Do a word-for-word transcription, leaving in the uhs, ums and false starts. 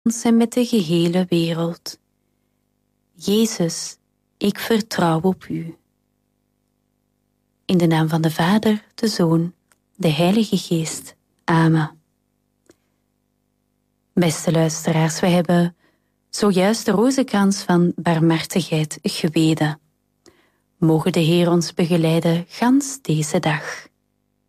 ons en met de gehele wereld. Jezus, ik vertrouw op u. In de naam van de Vader, de Zoon, de Heilige Geest. Amen. Beste luisteraars, we hebben zojuist de rozenkrans van barmhartigheid gebeden. Mogen de Heer ons begeleiden gans deze dag.